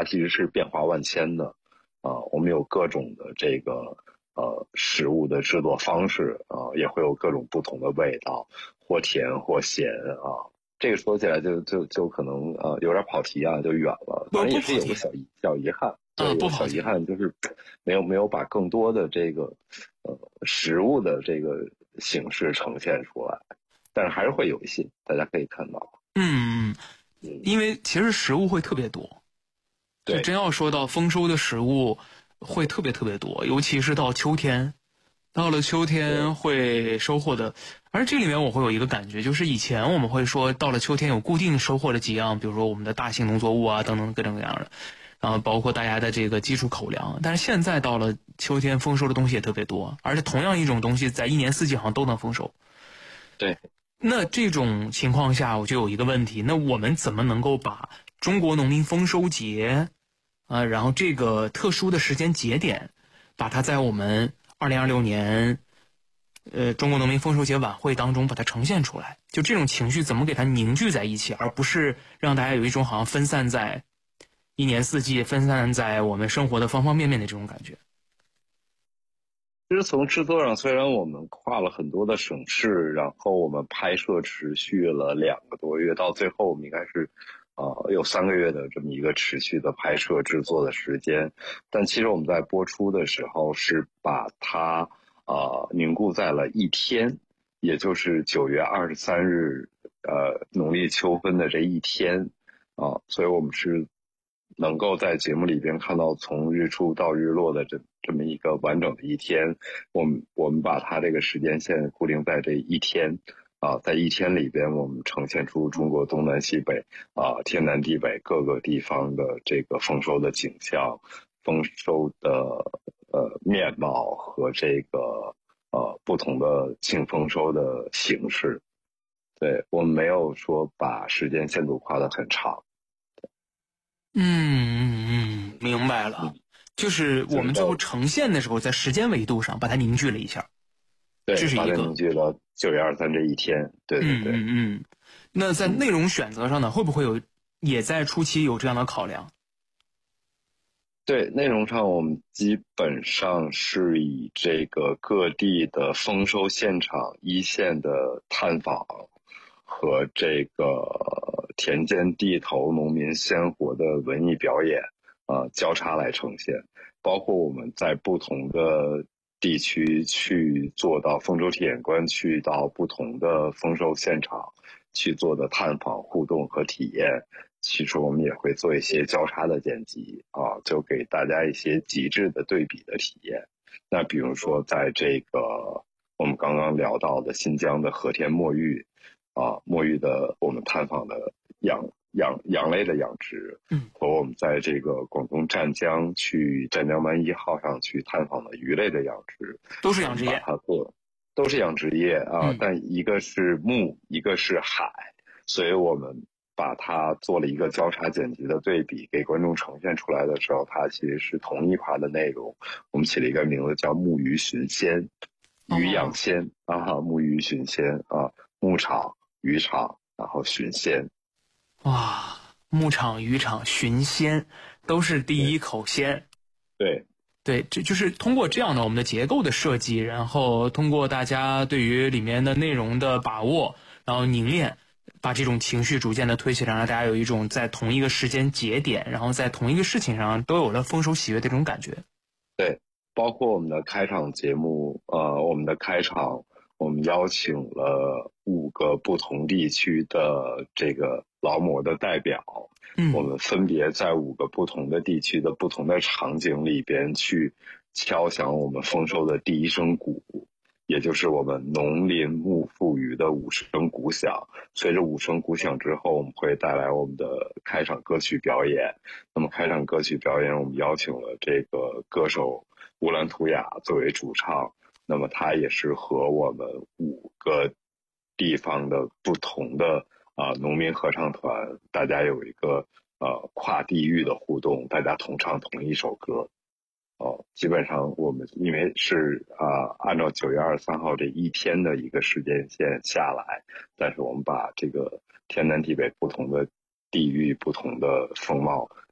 它其实是变化万千的我们有各种的这个食物的制作方式也会有各种不同的味道，或甜或咸这个说起来就可能有点跑题就远了，反正也是有个小遗憾，对，有小遗憾就是没有把更多的这个食物的这个形式呈现出来，但是还是会有一些大家可以看到。 因为其实食物会特别多，就真要说到丰收的食物会特别多，尤其是到秋天。到了秋天会收获的，而这里面我会有一个感觉，就是以前我们会说到了秋天有固定收获的几样，比如说我们的大型农作物等等各种各样的，然后包括大家的这个基础口粮。但是现在到了秋天丰收的东西也特别多，而且同样一种东西在一年四季好像都能丰收。 对， 那这种情况下我就有一个问题，那我们怎么能够把中国农民丰收节然后这个特殊的时间节点把它在我们2026年中国农民丰收节晚会当中把它呈现出来，就这种情绪怎么给它凝聚在一起，而不是让大家有一种好像分散在一年四季，分散在我们生活的方方面面的这种感觉。 其实从制作上，虽然我们跨了很多的省市，然后我们拍摄持续了2个多月，到最后我们应该是有3个月的这么一个持续的拍摄制作的时间，但其实我们在播出的时候是把它凝固在了一天，也就是9月23日农历秋分的这一天所以我们是能够在节目里边看到从日出到日落的这么一个完整的一天，我们把它这个时间线固定在这一天在一天里边，我们呈现出中国东南西北天南地北各个地方的这个丰收的景象，丰收的面貌和这个不同的庆丰收的形式。对，我们没有说把时间限度跨得很长。 明白了，就是我们最后呈现的时候，在时间维度上把它凝聚了一下。 对， 这是一个把它凝聚了9月23这一天。对。 那在内容选择上呢，会不会也在初期有这样的考量？ 对，内容上我们基本上是以这个各地的丰收现场一线的探访和这个田间地头农民鲜活的文艺表演交叉来呈现，包括我们在不同的地区去做到丰收体验官，去到不同的丰收现场去做的探访互动和体验，其实我们也会做一些交叉的剪辑就给大家一些极致的对比的体验。那比如说在这个我们刚刚聊到的新疆的和田墨玉墨玉的我们探访的羊类的养殖，和我们在这个广东湛江去湛江湾1号上去探访的鱼类的养殖， 都是养殖业， 都是养殖业但一个是木，一个是海，所以我们把它做了一个交叉剪辑的对比，给观众呈现出来的时候，它其实是同一款的内容。我们起了一个名字叫木鱼寻仙，鱼养仙木鱼寻仙牧场、渔场，然后寻仙。 哇，牧场、渔场、寻仙，都是第一口鲜。 对， 这就是通过这样的我们的结构的设计，然后通过大家对于里面的内容的把握，然后凝练，把这种情绪逐渐的推起来，让大家有一种在同一个时间节点，然后在同一个事情上都有了丰收喜悦的这种感觉。 对，包括我们的开场节目，我们的开场，我们邀请了5个不同地区的这个劳模的代表，我们分别在5个不同的地区的不同的场景里边去敲响我们丰收的第一声鼓，也就是我们农林牧副渔的5声鼓响。随着5声鼓响之后，我们会带来我们的开场歌曲表演。那么开场歌曲表演，我们邀请了这个歌手乌兰图雅作为主唱，那么他也是和我们5个地方的不同的农民合唱团，大家有一个跨地域的互动，大家同唱同一首歌。基本上我们因为是按照9月23号这一天的一个时间线下来，但是我们把这个天南地北不同的地域、不同的风貌